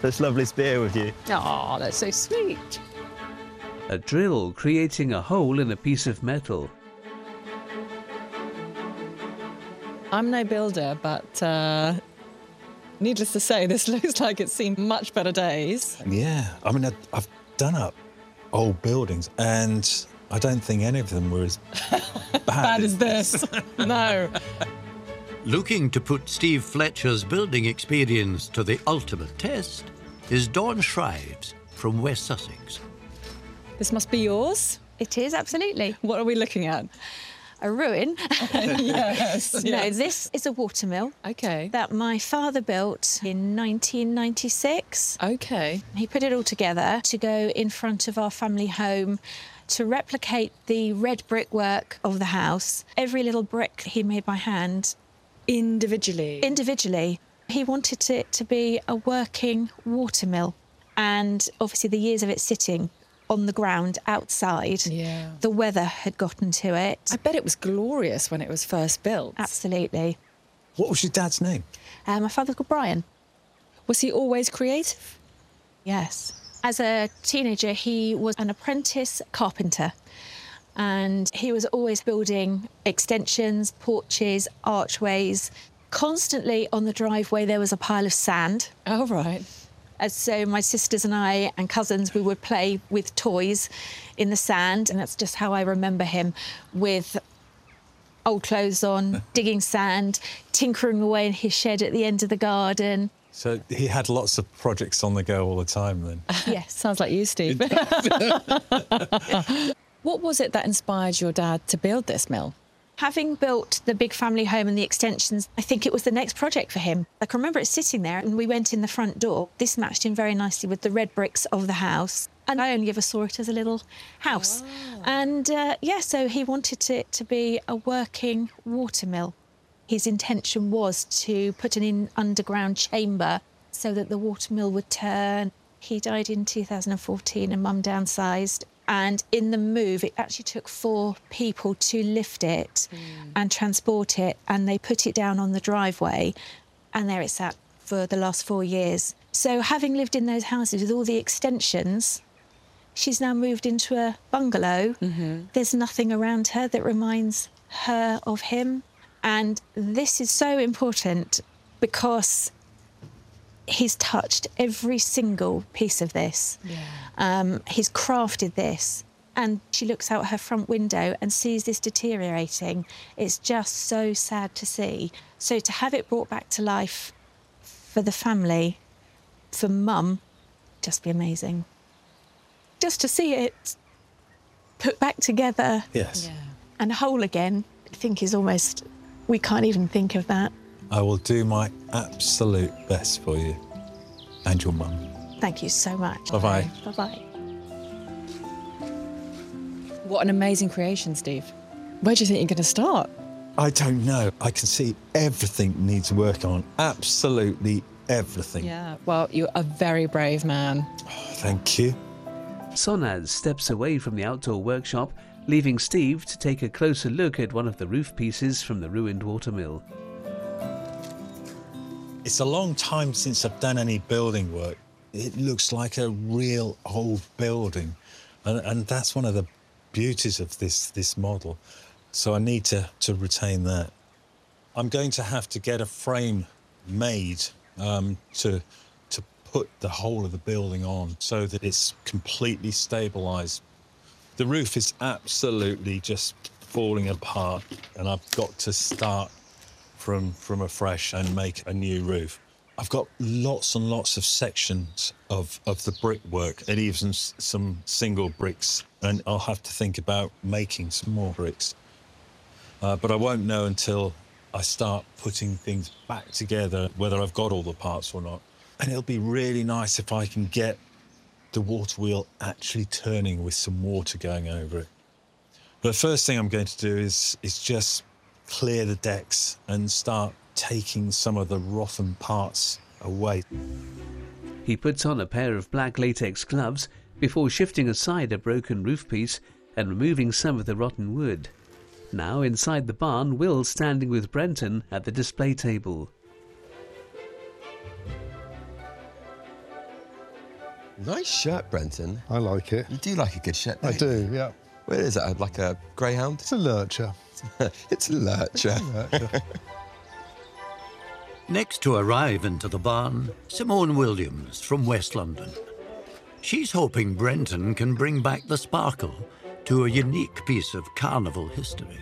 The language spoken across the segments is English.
It's lovely to be here with you. Oh, that's so sweet. A drill creating a hole in a piece of metal. I'm no builder, but needless to say, this looks like it's seen much better days. Yeah, I mean, I've done up old buildings, and I don't think any of them were as Bad as this. No. Looking to put Steve Fletcher's building experience to the ultimate test is Dawn Shrives from West Sussex. This must be yours. It is, absolutely. What are we looking at? A ruin. Yes. No, this is a watermill Okay. that my father built in 1996. Okay. He put it all together to go in front of our family home to replicate the red brickwork of the house. Every little brick he made by hand. Individually. He wanted it to be a working watermill. And obviously the years of it sitting on the ground outside, Yeah. the weather had gotten to it. I bet it was glorious when it was first built. Absolutely. What was your dad's name? My father's called Brian. Was he always creative? Yes. As a teenager, he was an apprentice carpenter. And he was always building extensions, porches, archways. Constantly on the driveway, there was a pile of sand. Oh, right. And so my sisters and I and cousins, we would play with toys in the sand. And that's just how I remember him, with old clothes on, digging sand, tinkering away in his shed at the end of the garden. So he had lots of projects on the go all the time then. Yes. Sounds like you, Steve. What was it that inspired your dad to build this mill? Having built the big family home and the extensions, I think it was the next project for him. I can remember it sitting there and we went in the front door. This matched in very nicely with the red bricks of the house. And I only ever saw it as a little house. Oh. And so he wanted it to be a working watermill. His intention was to put an underground chamber so that the watermill would turn. He died in 2014 and Mum downsized. And in the move, it actually took 4 people to lift it and transport it. And they put it down on the driveway. And there it sat for the last 4 years. So having lived in those houses with all the extensions, she's now moved into a bungalow. Mm-hmm. There's nothing around her that reminds her of him. And this is so important because he's touched every single piece of this. Yeah. He's crafted this. And she looks out her front window and sees this deteriorating. It's just so sad to see. So to have it brought back to life for the family, for Mum, just be amazing. Just to see it put back together. Yes. Yeah. And whole again, I think is almost, we can't even think of that. I will do my absolute best for you and your mum. Thank you so much. Bye-bye. Bye-bye. What an amazing creation, Steve. Where do you think you're going to start? I don't know. I can see everything needs work on. Absolutely everything. Yeah, well, you're a very brave man. Oh, thank you. Sonaz steps away from the outdoor workshop, leaving Steve to take a closer look at one of the roof pieces from the ruined watermill. It's a long time since I've done any building work. It looks like a real old building. And that's one of the beauties of this model. So I need to retain that. I'm going to have to get a frame made to put the whole of the building on so that it's completely stabilised. The roof is absolutely just falling apart, and I've got to start from afresh and make a new roof. I've got lots and lots of sections of the brickwork and even some single bricks, and I'll have to think about making some more bricks. But I won't know until I start putting things back together, whether I've got all the parts or not. And it'll be really nice if I can get the water wheel actually turning with some water going over it. But the first thing I'm going to do is just clear the decks and start taking some of the rotten parts away. He puts on a pair of black latex gloves before shifting aside a broken roof piece and removing some of the rotten wood. Now inside the barn, Will's standing with Brenton at the display table. Nice shirt, Brenton. I like it. You do like a good shirt, I don't you? do, yeah. What is it, like a greyhound? It's a lurcher. It's a lurcher. Next to arrive into the barn, Simone Williams from West London. She's hoping Brenton can bring back the sparkle to a unique piece of carnival history.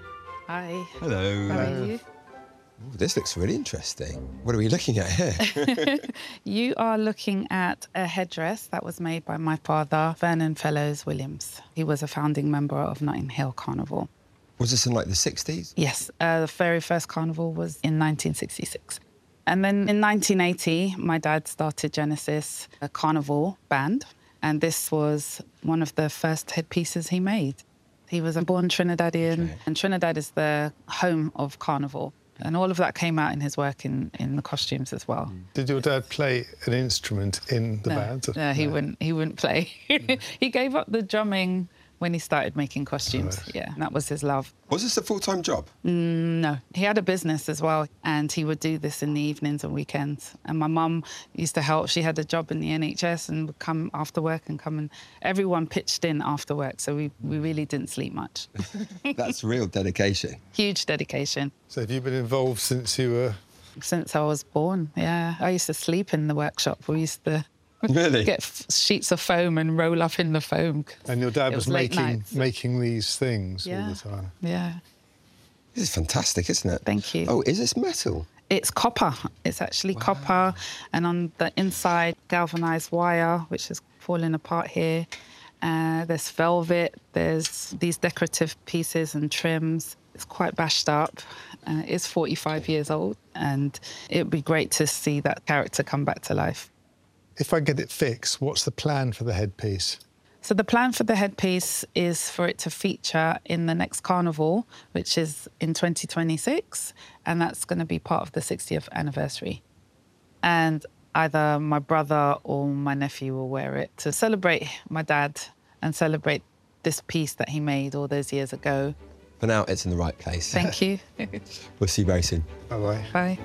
Hi. Hello. How are you? Ooh, this looks really interesting. What are we looking at here? You are looking at a headdress that was made by my father, Vernon Fellows Williams. He was a founding member of Notting Hill Carnival. Was this in like the 60s? Yes, the very first carnival was in 1966. And then in 1980, my dad started Genesis, a carnival band, and this was one of the first headpieces he made. He was a born Trinidadian, and Trinidad is the home of carnival. And all of that came out in his work in the costumes as well. Did your dad play an instrument in the No, band? no, he wouldn't play. He gave up the drumming when he started making costumes. Right. Yeah, and that was his love. Was this a full-time job? No, he had a business as well, and he would do this in the evenings and weekends. And my mum used to help. She had a job in the NHS and would come after work and everyone pitched in after work, so we really didn't sleep much. That's real dedication. Huge dedication. So have you been involved since you were... Since I was born, yeah. I used to sleep in the workshop. We used to Really? get sheets of foam and roll up in the foam. And your dad It was late nights. making these things all Yeah. the time? Yeah, This is fantastic, isn't it? thank you. Oh, is this metal? It's copper. It's actually copper. And on the inside, galvanised wire, which is falling apart here. There's velvet. There's these decorative pieces and trims. It's quite bashed up. It's 45 years old. And it would be great to see that character come back to life. If I get it fixed, what's the plan for the headpiece? So the plan for the headpiece is for it to feature in the next carnival, which is in 2026, and that's going to be part of the 60th anniversary. And either my brother or my nephew will wear it to celebrate my dad and celebrate this piece that he made all those years ago. For now, it's in the right place. Thank you. We'll see you very soon. Bye-bye. Bye.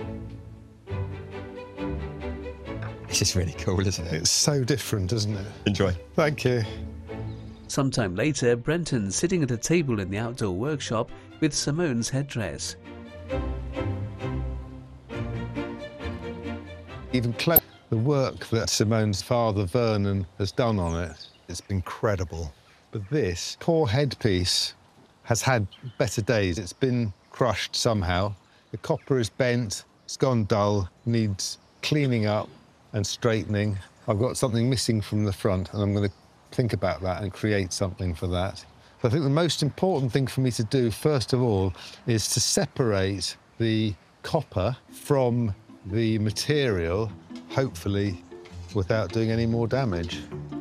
This is really cool, isn't it? It's so different, isn't it? Enjoy. Thank you. Sometime later, Brenton's sitting at a table in the outdoor workshop with Simone's headdress. Even the work that Simone's father, Vernon, has done on it, it's incredible. But this poor headpiece has had better days. It's been crushed somehow. The copper is bent, it's gone dull, needs cleaning up and straightening. I've got something missing from the front, and I'm going to think about that and create something for that. So I think the most important thing for me to do, first of all, is to separate the copper from the material, hopefully without doing any more damage.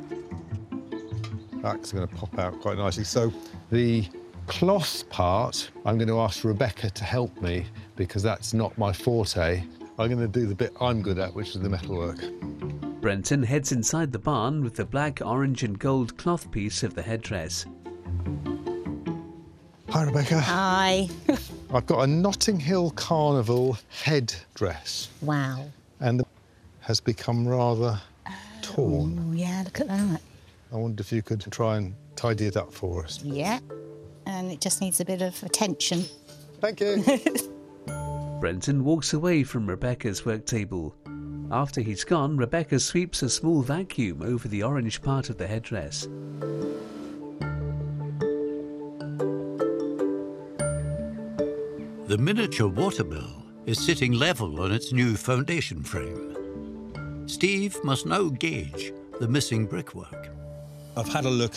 That's going to pop out quite nicely. So the cloth part, I'm going to ask Rebecca to help me because that's not my forte. I'm going to do the bit I'm good at, which is the metalwork. Brenton heads inside the barn with the black, orange and gold cloth piece of the headdress. Hi, Rebecca. Hi. I've got a Notting Hill Carnival headdress, Wow. and it has become rather torn. Oh, yeah, look at that. I wondered if you could try and tidy it up for us. Yeah. And it just needs a bit of attention. Thank you. Brenton walks away from Rebecca's work table. After he's gone, Rebecca sweeps a small vacuum over the orange part of the headdress. The miniature watermill is sitting level on its new foundation frame. Steve must now gauge the missing brickwork. I've had a look